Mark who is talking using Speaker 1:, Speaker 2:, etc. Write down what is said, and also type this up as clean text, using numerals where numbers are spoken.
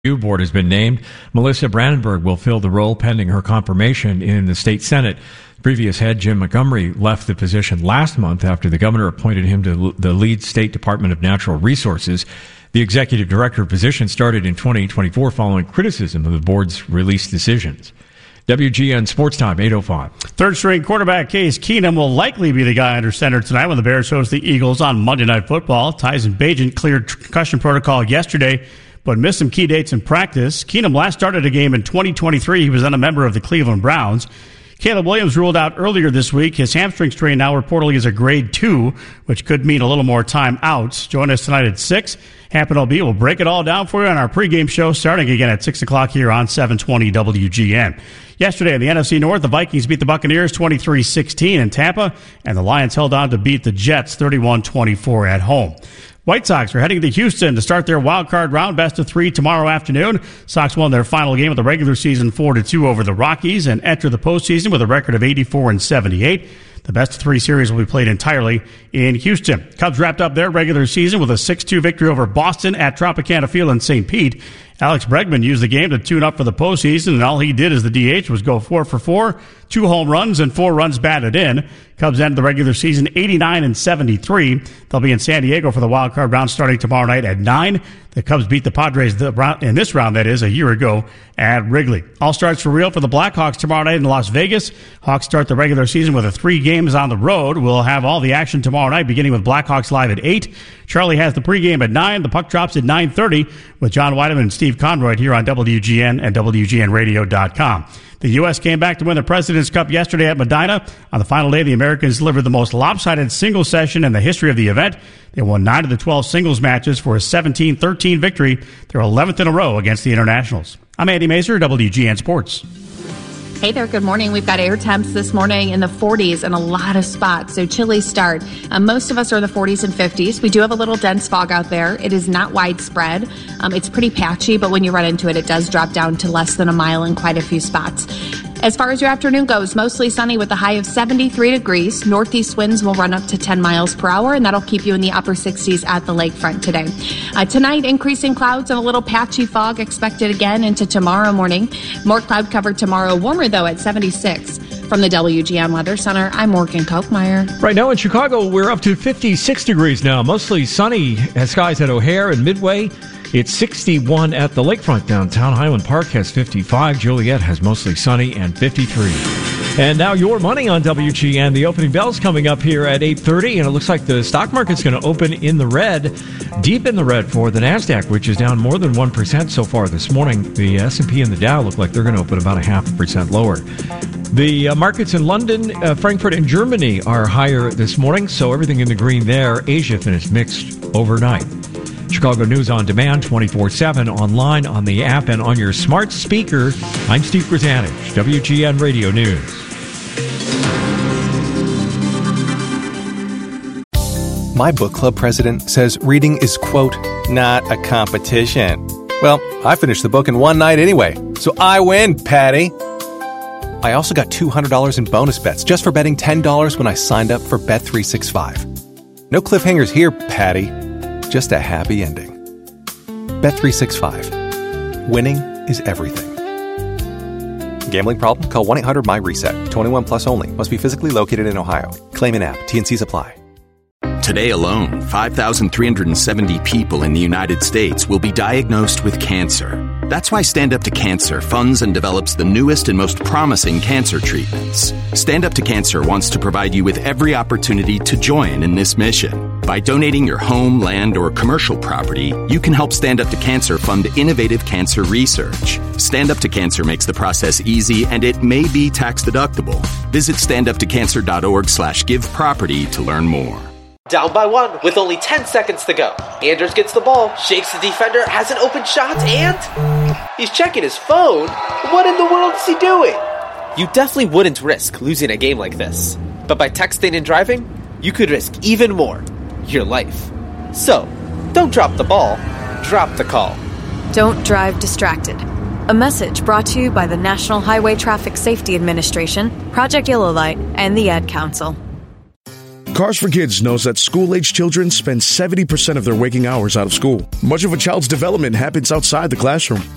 Speaker 1: Board has been named. Melissa Brandenburg will fill the role pending her confirmation in the state Senate. Previous head Jim Montgomery left the position last month after the governor appointed him to the lead State Department of Natural Resources. The executive director position started in 2024 following criticism of the board's release decisions. WGN Sports Time, 8:05.
Speaker 2: Third-string quarterback Case Keenum will likely be the guy under center tonight when the Bears host the Eagles on Monday Night Football. Tyson Bagent cleared concussion protocol yesterday, but missed some key dates in practice. Keenum last started a game in 2023. He was then a member of the Cleveland Browns. Caleb Williams ruled out earlier this week. His hamstring strain now reportedly is a grade 2, which could mean a little more time out. Join us tonight at 6. Happen LB will break it all down for you on our pregame show starting again at 6 o'clock here on 720 WGN. Yesterday in the NFC North, the Vikings beat the Buccaneers 23-16 in Tampa, and the Lions held on to beat the Jets 31-24 at home. White Sox are heading to Houston to start their wild card round, best of 3 tomorrow afternoon. Sox won their final game of the regular season 4-2 over the Rockies and enter the postseason with a record of 84-78. The best of 3 series will be played entirely in Houston. Cubs wrapped up their regular season with a 6-2 victory over Boston at Tropicana Field in St. Pete. Alex Bregman used the game to tune up for the postseason, and all he did as the DH was go 4 for 4, 2 home runs, and 4 runs batted in. Cubs ended the regular season 89-73. They'll be in San Diego for the wild card round starting tomorrow night at 9. The Cubs beat the Padres in this round, that is, a year ago at Wrigley. All starts for real for the Blackhawks tomorrow night in Las Vegas. Hawks start the regular season with 3 games on the road. We'll have all the action tomorrow night, beginning with Blackhawks Live at 8. Charlie has the pregame at 9. The puck drops at 9:30 with John Weideman and Steve Conroy here on WGN and WGNradio.com. The U.S. came back to win the President's Cup yesterday at Medina. On the final day, the Americans delivered the most lopsided singles session in the history of the event. They won 9 of the 12 singles matches for a 17-13 victory, their 11th in a row against the Internationals. I'm Andy Mazer, WGN Sports.
Speaker 3: Hey there, good morning. We've got air temps this morning in the 40s in a lot of spots, so chilly start. Most of us are in the 40s and 50s. We do have a little dense fog out there. It is not widespread. It's pretty patchy, but when you run into it, it does drop down to less than a mile in quite a few spots. As far as your afternoon goes, mostly sunny with a high of 73 degrees. Northeast winds will run up to 10 miles per hour, and that'll keep you in the upper 60s at the lakefront today. Tonight, increasing clouds and a little patchy fog expected again into tomorrow morning. More cloud cover tomorrow, warmer though at 76. From the WGN Weather Center, I'm Morgan Kochmeyer.
Speaker 1: Right now in Chicago, we're up to 56 degrees now. Mostly sunny skies at O'Hare and Midway. It's 61 at the lakefront downtown. Highland Park has 55. Joliet has mostly sunny and 53. And now your money on WGN. The opening bell's coming up here at 8:30, and it looks like the stock market's going to open in the red, deep in the red for the NASDAQ, which is down more than 1% so far this morning. The S&P and the Dow look like they're going to open about 0.5% lower. The markets in London, Frankfurt, and Germany are higher this morning, so everything in the green there. Asia finished mixed overnight. Chicago News on Demand, 24/7, online, on the app, and on your smart speaker. I'm Steve Grzanich, WGN Radio News.
Speaker 4: My book club president says reading is, quote, not a competition. Well, I finished the book in one night anyway, so I win, Patty. I also got $200 in bonus bets just for betting $10 when I signed up for Bet365. No cliffhangers here, Patty. Just a happy ending. Bet365. Winning is everything. Gambling problem? Call 1-800-MY-RESET. 21 plus only. Must be physically located in Ohio. Claim an app. T&Cs apply.
Speaker 5: Today alone, 5,370 people in the United States will be diagnosed with cancer. That's why Stand Up to Cancer funds and develops the newest and most promising cancer treatments. Stand Up to Cancer wants to provide you with every opportunity to join in this mission. By donating your home, land, or commercial property, you can help Stand Up to Cancer fund innovative cancer research. Stand Up to Cancer makes the process easy, and it may be tax deductible. Visit standuptocancer.org/giveproperty to learn more.
Speaker 6: Down by 1 with only 10 seconds to go. Anders gets the ball, shakes the defender, has an open shot, and he's checking his phone. What in the world is he doing? You definitely wouldn't risk losing a game like this. But by texting and driving, you could risk even more. Your life. So, don't drop the ball, drop the call.
Speaker 7: Don't drive distracted. A message brought to you by the National Highway Traffic Safety Administration, Project Yellow Light, and the Ad Council.
Speaker 8: Cars for Kids knows that school-age children spend 70% of their waking hours out of school. Much of a child's development happens outside the classroom.